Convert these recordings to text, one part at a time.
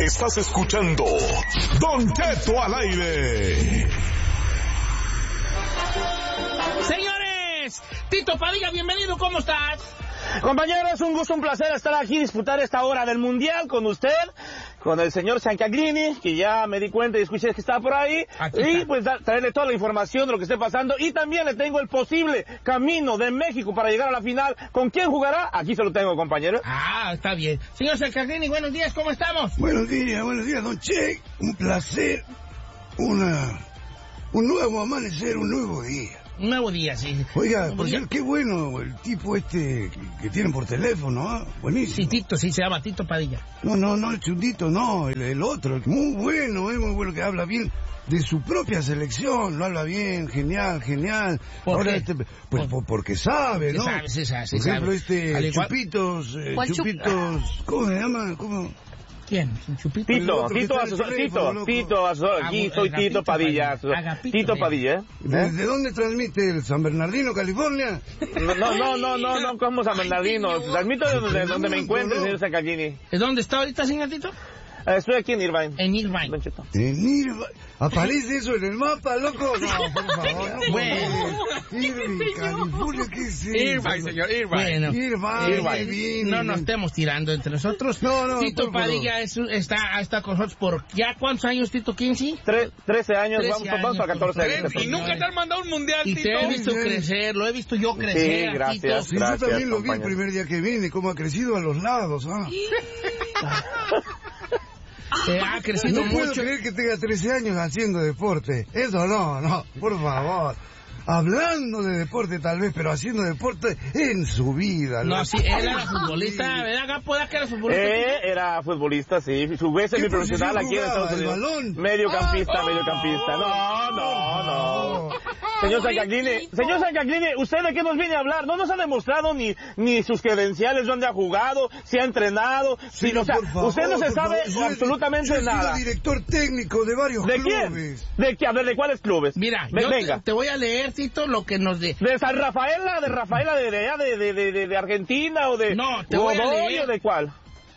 Estás escuchando Don Cheto al aire. Señores, Tito Padilla, bienvenido, ¿cómo estás? Compañeros, es un gusto, un placer estar aquí y disfrutar esta hora del Mundial con usted, con el señor Sancaglini, que ya me di cuenta y escuché que está por ahí, y pues traerle toda la información de lo que esté pasando, y también le tengo el posible camino de México para llegar a la final. ¿Con quién jugará? Aquí se lo tengo, compañero. Ah, está bien. Señor Sancaglini, buenos días, ¿cómo estamos? Buenos días, don Che. Un placer, un nuevo amanecer, un nuevo día. Un nuevo día, sí. Oiga, por cierto, qué bueno el tipo que tienen por teléfono, ¿eh? Buenísimo. Sí, Tito, sí, se llama Tito Padilla. No, el chundito, no, el otro. Muy bueno, que habla bien de su propia selección, lo habla bien, genial. ¿Por Ahora qué? Porque sabe, ¿no? Sí sabe. Por ejemplo, Chupitos, ¿cómo se llama? ¿Cómo? ¿Quién? ¿Chupito? Tito, aquí soy Tito Padilla. Tito Padilla, ¿eh? ¿Desde dónde transmite el San Bernardino, California? No, como San Bernardino. Transmito de donde me encuentre, señor Sancaglini. ¿Dónde está ahorita, señor Tito? Estoy aquí en Irvine. En Irvine. ¿Aparece eso en el mapa, loco? No, por favor. No, bueno. Irvine, California, ¿qué es eso? Irvine, señor, Irvine. Bueno, Irvine. No nos estemos tirando entre nosotros. No, Tito Padilla está con nosotros por ¿ya cuántos años, Tito? ¿15? 13 años, vamos para 14 años. Y nunca te han mandado un mundial, Tito. Y te he visto crecer, lo he visto yo crecer. Sí, gracias. Sí, yo también lo vi el primer día que vine, cómo ha crecido a los lados, ¿ah? Ha crecido mucho. No puedo creer que tenga 13 años haciendo deporte. Eso no, por favor. Hablando de deporte tal vez, pero haciendo deporte en su vida. No, sí, él era futbolista, ¿verdad, Gapo? ¿Que era futbolista? Era futbolista, sí. Jugué semiprofesional aquí en Estados Unidos. Mediocampista. No. Señor Sancaglini, ¿usted de qué nos viene a hablar? No nos ha demostrado ni sus credenciales, dónde ha jugado, si ha entrenado. Sí, usted no se sabe absolutamente nada. Yo soy director técnico de varios clubes. ¿De quién? ¿De cuáles clubes? Mira, venga. Te voy a leer, Tito, lo que nos de San Rafaela, de Argentina o de no, te voy a leer. ¿De cuál?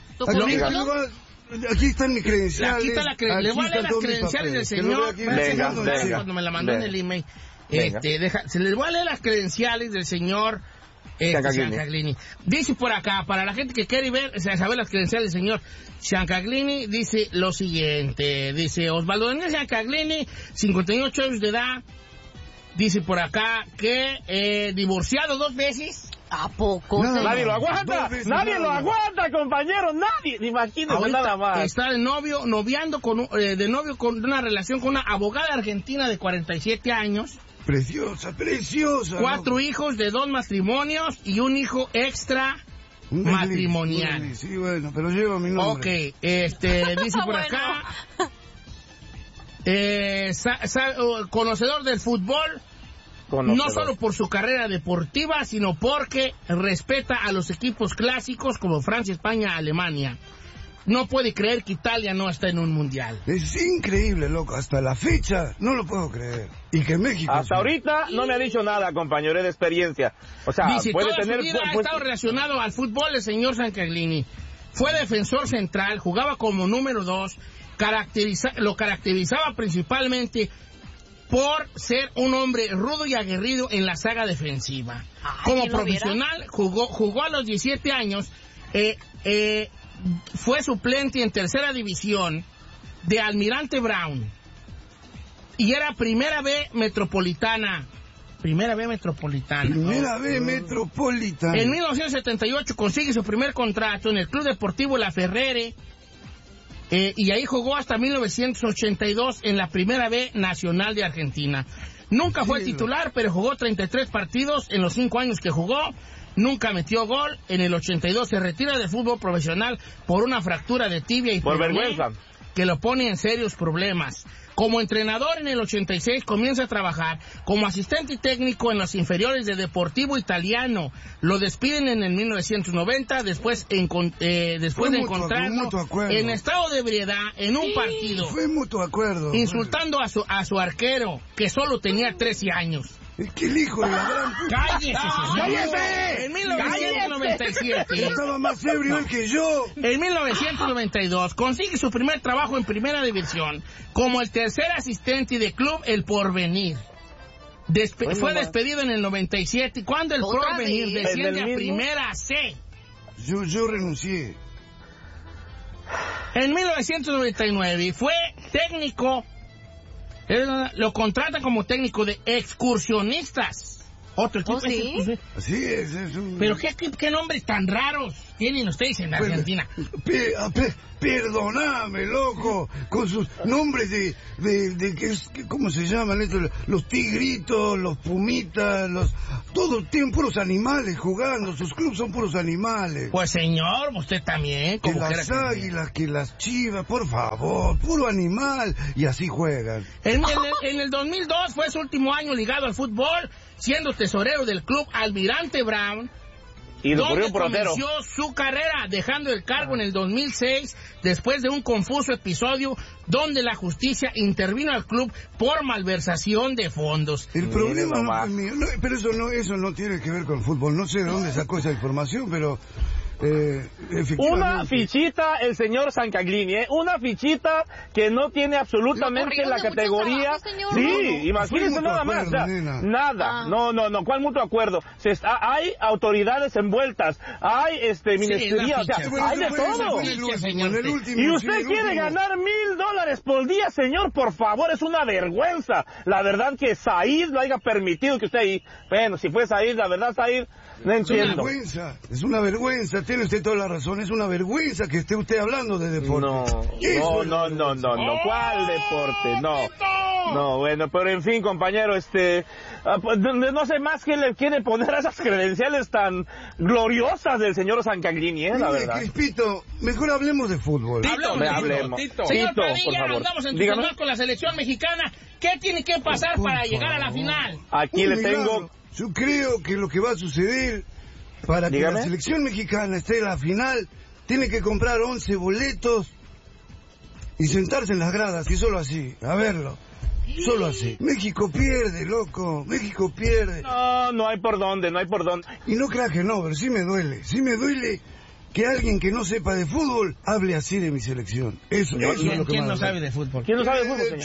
Aquí están mis credenciales. Aquí está le voy a leer las credenciales del señor. Venga. Cuando me la mandó en el email. Se les voy a leer las credenciales del señor Sancaglini. Dice por acá, para la gente que quiere saber las credenciales del señor Sancaglini, dice lo siguiente. Dice Osvaldo Daniel Sancaglini, 58 años de edad. Dice por acá que divorciado 2 veces. ¿A poco? Nadie lo aguanta, compañero, nadie. Imagínese nada más. Está de novio con una relación con una abogada argentina de 47 años. Preciosa. 4 hijos de 2 matrimonios y un hijo extra matrimonial. Sí, bueno, pero lleva mi nombre. Ok, dice por acá. Conocedor del fútbol, no solo por su carrera deportiva, sino porque respeta a los equipos clásicos como Francia, España, Alemania. No puede creer que Italia no está en un mundial. Es increíble, loco, hasta la fecha no lo puedo creer. Y que México... Hasta ahorita no me ha dicho nada, compañero, de experiencia. O sea, dice, puede tener... Su vida ha estado relacionado al fútbol el señor Sancaglini. Fue defensor central, jugaba como número 2, lo caracterizaba principalmente por ser un hombre rudo y aguerrido en la saga defensiva. Como profesional jugó a los 17 años, fue suplente en tercera división de Almirante Brown y era primera B metropolitana. En 1978 consigue su primer contrato en el Club Deportivo La Ferrere. Y ahí jugó hasta 1982 en la Primera B Nacional de Argentina. Nunca fue titular, pero jugó 33 partidos en los 5 años que jugó. Nunca metió gol. En el 82 se retira del fútbol profesional por una fractura de tibia y por vergüenza que lo pone en serios problemas. Como entrenador en el 86 comienza a trabajar como asistente técnico en los inferiores de Deportivo Italiano. Lo despiden en el 1990 después de encontrarlo en estado de ebriedad en un partido. Fue mutuo acuerdo. Insultando a su arquero que solo tenía 13 años. Es que el hijo de la gran puta... ¡Cállese! En 1997... Estaba más ebrio él que yo. En 1992 consigue su primer trabajo en Primera División como el tercer asistente de club El Porvenir. Fue despedido en el 97 cuando el Porvenir desciende a Primera C. Yo renuncié. En 1999 fue técnico, lo contrata como técnico de excursionistas. Otro tipo ¿sí? Así es un... Pero qué nombres tan raros tienen ustedes en Argentina. Perdóname, loco, con sus nombres de ¿cómo se llaman estos? Los tigritos, los pumitas, todos tienen puros animales jugando, sus clubes son puros animales. Pues señor, usted también. Que las águilas, que las chivas, por favor, puro animal, y así juegan. En el 2002 fue su último año ligado al fútbol, siendo tesorero del club Almirante Brown, y donde comenzó su carrera, dejando el cargo en el 2006 después de un confuso episodio donde la justicia intervino al club por malversación de fondos. El problema no es mío, pero eso no tiene que ver con fútbol. No sé de dónde sacó esa información, pero... una fichita el señor Sancaglini, una fichita que no tiene absolutamente la categoría. Sí, imagínense nada más. Nada. No, ¿cuál mutuo acuerdo? Hay autoridades envueltas, hay ministería, o sea, hay de todo. Y usted quiere ganar $1,000 por día, señor, por favor, es una vergüenza. La verdad que Said lo haya permitido que usted ahí. Bueno, si fue Said, la verdad, Said, no entiendo. Es una vergüenza, tiene usted toda la razón, es una vergüenza que esté usted hablando de deporte. No, ¿cuál deporte? No, bueno, pero en fin, compañero, no sé más qué le quiere poner a esas credenciales tan gloriosas del señor Sancaglini, la verdad. Crispito, mejor hablemos de fútbol. Hablemos. Señor Padilla, por favor. andamos entusiasmados con la selección mexicana. ¿Qué tiene que pasar para llegar a la final? Aquí le tengo... Yo creo que lo que va a suceder para que la selección mexicana esté en la final, tiene que comprar 11 boletos y sentarse en las gradas, y solo así, a verlo. Solo así. México pierde, loco. México pierde. No hay por dónde. Y no creas que no, pero sí me duele que alguien que no sepa de fútbol hable así de mi selección. Eso es lo que ¿Quién no sabe de fútbol? ¿Quién no sabe de fútbol, señor?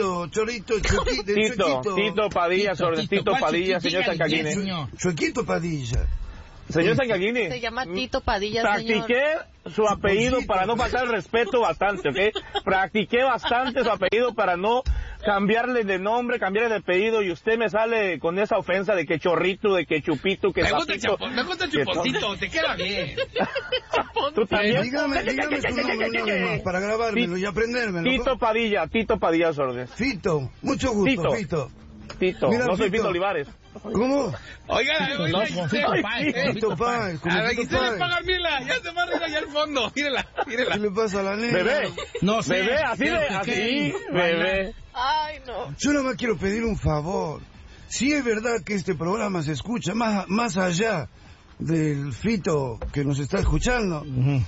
Tito Padilla, Tito Padilla, señor Sancaglini. Chuequito Padilla. Señor Sancaglini. Se llama Tito Padilla, practiqué su apellido para no faltar el respeto bastante, ¿ok? Practiqué bastante su apellido para no cambiarle de nombre, cambiarle de apellido, y usted me sale con esa ofensa de que chorrito, de que chupito, que zapito. Me gusta el chupotito, te queda bien. ¿Tú también? Dígame su nombre una vez más para grabármelo y aprendérmelo. Tito Padilla Sordes. Fito, mucho gusto, Fito. Mira, no soy Fito Olivares. ¿Cómo? Oiga, Fito Páez. A la que usted le paga, mírala, ya se va a ir allá al fondo, mírela. ¿Qué le pasa a la nena? Bebé, no sé. Bebé, así, bebé. Ay, no. Yo nada más quiero pedir un favor. Si es verdad que este programa se escucha más allá del Fito que nos está escuchando,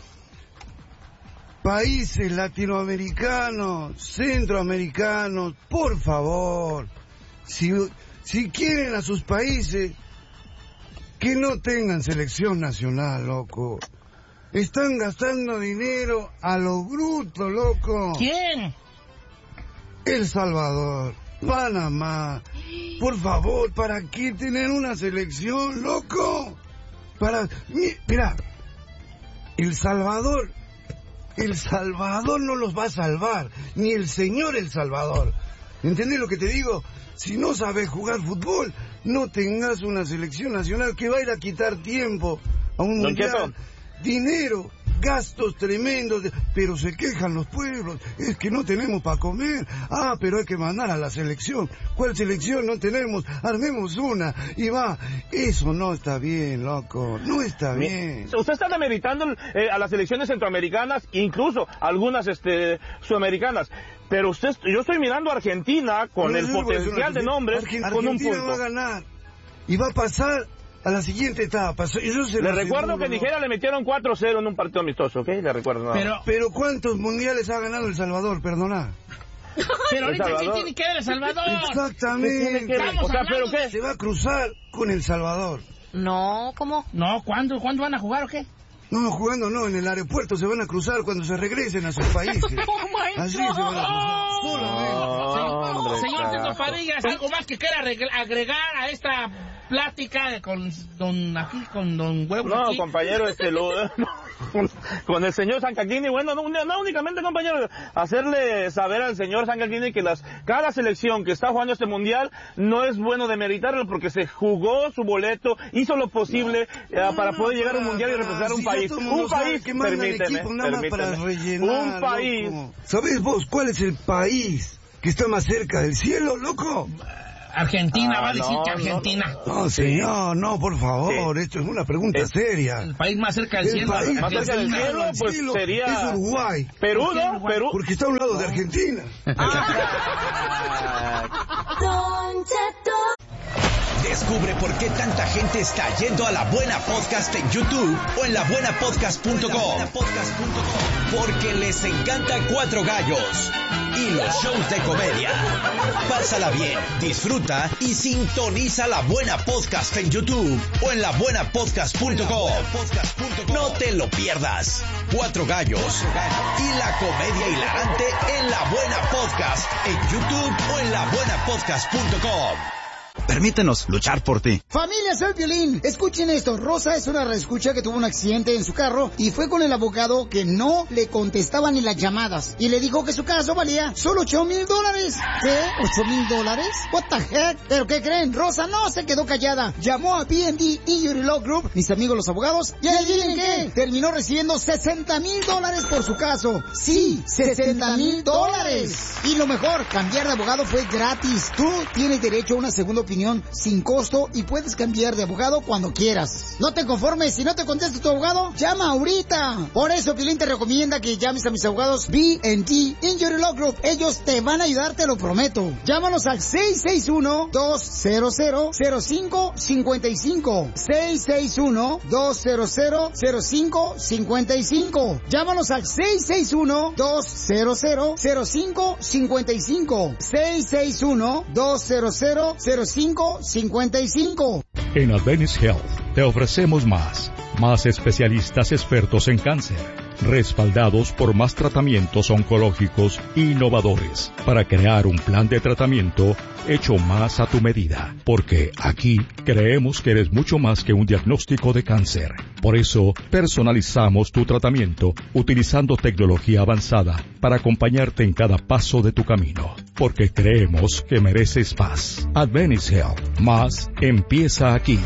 países latinoamericanos, centroamericanos, por favor, si quieren a sus países, que no tengan selección nacional, loco. Están gastando dinero a lo bruto, loco. ¿Quién? El Salvador, Panamá. Por favor, ¿para qué tener una selección, loco? Mira, El Salvador no los va a salvar, ni el señor El Salvador. ¿Entendés lo que te digo? Si no sabes jugar fútbol, no tengas una selección nacional que va a ir a quitar tiempo a un mundial, dinero, gastos tremendos, pero se quejan los pueblos, es que no tenemos para comer, pero hay que mandar a la selección. ¿Cuál selección? No tenemos, armemos una, y va. Eso no está bien, loco, no está bien. Usted está demeritando a las selecciones centroamericanas, incluso algunas sudamericanas, pero yo estoy mirando a Argentina con el potencial de nombres, con un punto. Va a ganar, y va a pasar a la siguiente etapa. Le recuerdo que Nigeria le metieron 4-0 en un partido amistoso, ¿ok? Le recuerdo nada. Pero ¿cuántos mundiales ha ganado El Salvador? Perdona. Pero ahorita, ¿qué tiene que ver El Salvador? Exactamente. O sea, ¿pero qué? Se va a cruzar con El Salvador. No, ¿cómo? No, ¿cuándo van a jugar o qué? No, jugando no, en el aeropuerto se van a cruzar cuando se regresen a sus países. ¡Oh, my Así se van a cruzar. Solamente. Señor Tito Padillas, ¿algo más que quiera agregar a esta plática con don Huevo? No, aquí? compañero, con el señor Sancaglini, bueno, no únicamente, compañero, hacerle saber al señor Sancaglini que cada selección que está jugando este mundial no es bueno demeritarlo porque se jugó su boleto, hizo lo posible para poder llegar a un mundial y representar un país. Un país, permíteme. Un país. Loco. ¿Sabés vos cuál es el país que está más cerca del cielo, loco? Argentina, va a decir que Argentina. No, señor, no, por favor, esto es una pregunta seria. El país más cerca del cielo. Más cerca del cielo, pues sería... Es Uruguay. Perú, ¿no? Perú. Porque está a un lado de Argentina. Descubre por qué tanta gente está yendo a La Buena Podcast en YouTube o en labuenapodcast.com. Porque les encanta Cuatro Gallos y los shows de comedia. Pásala bien, disfruta y sintoniza La Buena Podcast en YouTube o en labuenapodcast.com. No te lo pierdas. Cuatro Gallos y la comedia hilarante en La Buena Podcast en YouTube o en labuenapodcast.com. Permítenos luchar por ti. Familia, soy Piolín. Escuchen esto. Rosa es una reescucha que tuvo un accidente en su carro y fue con el abogado que no le contestaba ni las llamadas. Y le dijo que su caso valía solo $8,000. ¿Qué? ¿$8,000? What the heck? ¿Pero qué creen? Rosa no se quedó callada. Llamó a B&D Injury Law Group, mis amigos los abogados, y adivinen qué, terminó recibiendo $60,000 por su caso. Sí, $60,000. Y lo mejor, cambiar de abogado fue gratis. Tú tienes derecho a una segunda opinión sin costo y puedes cambiar de abogado cuando quieras. No te conformes, si no te contesta tu abogado, llama ahorita. Por eso Piolín te recomienda que llames a mis abogados B&D Injury Law Group. Ellos te van a ayudar, te lo prometo. Llámanos al 661-200-0555. 661-200-0555. Llámanos al 661-200-0555. 661-200-0555. En Adventist Health te ofrecemos más especialistas expertos en cáncer, respaldados por más tratamientos oncológicos innovadores para crear un plan de tratamiento hecho más a tu medida, porque aquí creemos que eres mucho más que un diagnóstico de cáncer. Por eso personalizamos tu tratamiento utilizando tecnología avanzada para acompañarte en cada paso de tu camino, porque creemos que mereces más. Adventist Health, más empieza aquí.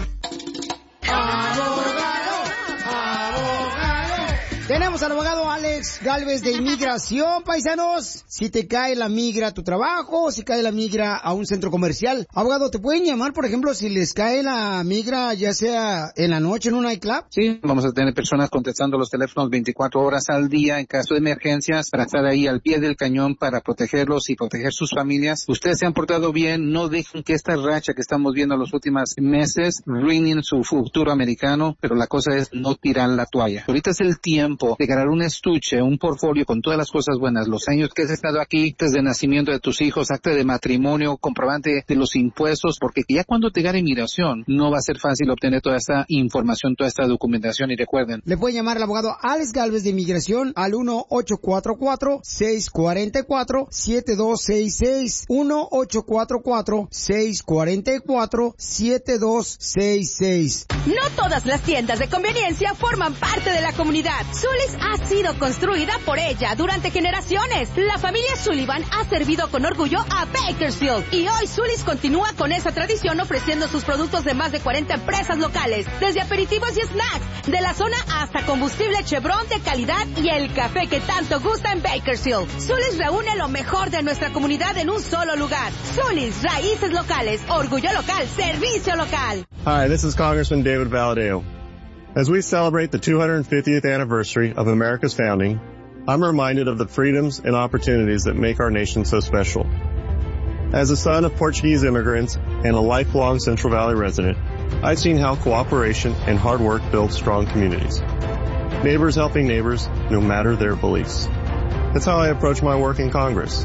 Tenemos al abogado Alex Galvez de Inmigración, paisanos. Si te cae la migra a tu trabajo, si cae la migra a un centro comercial, abogado, ¿te pueden llamar, por ejemplo, si les cae la migra, ya sea en la noche en un nightclub? Sí, vamos a tener personas contestando los teléfonos 24 horas al día en caso de emergencias para estar ahí al pie del cañón para protegerlos y proteger sus familias. Ustedes se han portado bien, no dejen que esta racha que estamos viendo en los últimos meses ruinen su futuro americano, pero la cosa es no tirar la toalla. Ahorita es el tiempo de ganar un estuche, un portfolio con todas las cosas buenas, los años que has estado aquí, actas de nacimiento de tus hijos, acta de matrimonio, comprobante de los impuestos, porque ya cuando te gane inmigración no va a ser fácil obtener toda esta información, toda esta documentación. Y recuerden, le puede llamar al abogado Alex Galvez de Inmigración al 1-844-644-7266, 1-844-644-7266. No todas las tiendas de conveniencia forman parte de la comunidad. Sully's ha sido construida por ella durante generaciones. La familia Sullivan ha servido con orgullo a Bakersfield y hoy Sully's continúa con esa tradición ofreciendo sus productos de más de 40 empresas locales, desde aperitivos y snacks de la zona hasta combustible Chevron de calidad y el café que tanto gusta en Bakersfield. Sully's reúne lo mejor de nuestra comunidad en un solo lugar. Sully's, raíces locales, orgullo local, servicio local. Hi, this is Congressman David Valadeo. As we celebrate the 250th anniversary of America's founding, I'm reminded of the freedoms and opportunities that make our nation so special. As a son of Portuguese immigrants and a lifelong Central Valley resident, I've seen how cooperation and hard work build strong communities. Neighbors helping neighbors, no matter their beliefs. That's how I approach my work in Congress.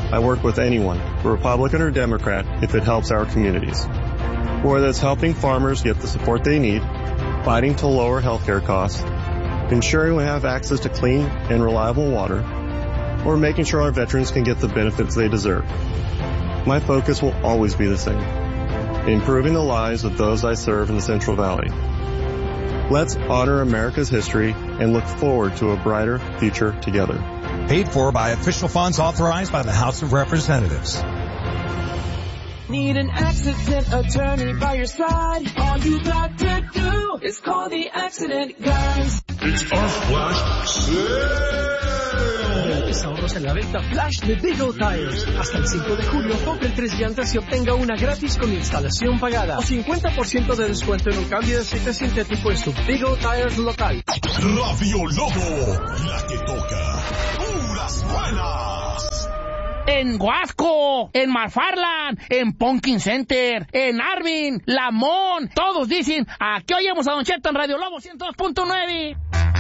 I work with anyone, Republican or Democrat, if it helps our communities. Whether it's helping farmers get the support they need, fighting to lower healthcare costs, ensuring we have access to clean and reliable water, or making sure our veterans can get the benefits they deserve. My focus will always be the same: improving the lives of those I serve in the Central Valley. Let's honor America's history and look forward to a brighter future together. Paid for by official funds authorized by the House of Representatives. Need an accident attorney by your side? All you got to do is call the accident guys. It's our flash sale. Ahorros en la venta Flash de Big O Tires. Hasta el 5 de julio, compre 3 llantas y obtenga una gratis con instalación pagada. O 50% de descuento en un cambio de aceite sintético en su Big O Tires local. Radio Lobo, la que toca puras buenas. En Huasco, en McFarland, en Pumpkin Center, en Arvin, Lamont, todos dicen, aquí oímos a Don Cheto en Radio Lobo 102.9.